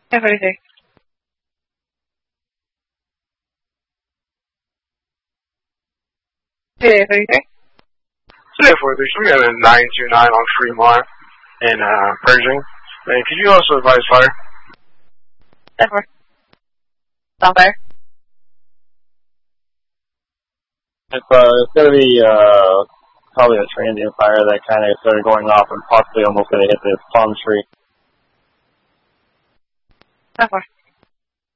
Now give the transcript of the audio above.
1043. Today 33. Today 433, we have a 929 on Fremont in Pershing. And could you also advise fire? 10-4. On fire. It's going to be probably a transient fire that kind of started going off and possibly almost going to hit this palm tree. 10-4.